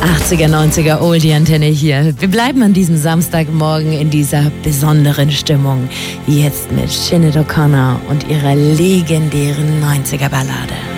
80er, 90er Oldie-Antenne hier. Wir bleiben an diesem Samstagmorgen in dieser besonderen Stimmung. Jetzt mit Sinead O'Connor und ihrer legendären 90er-Ballade.